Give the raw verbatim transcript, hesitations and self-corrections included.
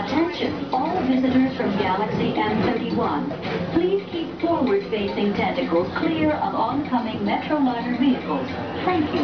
Attention, all visitors from Galaxy M thirty-one. Please keep forward-facing tentacles clear of oncoming Metroliner vehicles. Thank you.